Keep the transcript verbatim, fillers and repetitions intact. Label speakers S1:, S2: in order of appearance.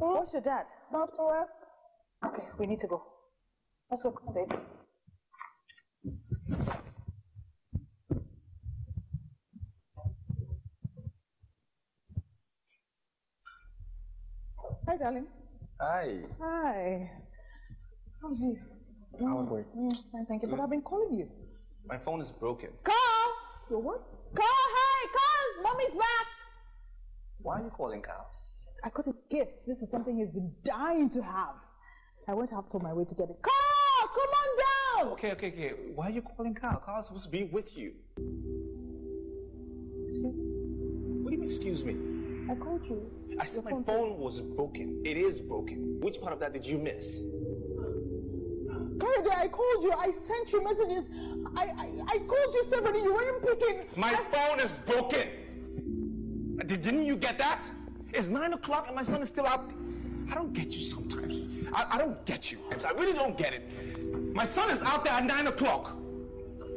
S1: Where's your dad?
S2: Not to work.
S1: Okay, we need to go. Let's go, come on, babe. Hi, darling.
S3: Hi.
S1: Hi. How's you?
S3: How was work?
S1: Mm, fine, thank you. But I've been calling you.
S3: My phone is broken.
S1: Carl! Your what? Carl, hi! Carl! Mommy's back!
S3: Why are you calling Carl?
S1: I got a gift. This is something he's been dying to have. I went out on my way to get it. Carl! Come on down!
S3: Okay, okay, okay. Why are you calling Carl? Carl's supposed to be with you.
S1: Excuse me?
S3: What do you mean, excuse me?
S1: I called you.
S3: I said
S1: Your
S3: my
S1: phone
S3: phone was broken. It is broken. Which part of that did you miss?
S1: Kayode, I called you. I sent you messages. I, I, I called you separately. You weren't picking.
S3: My
S1: I...
S3: phone is broken. Did, didn't you get that? It's nine o'clock and my son is still out. I don't get you sometimes. I, I don't get you. I really don't get it. My son is out there at nine o'clock.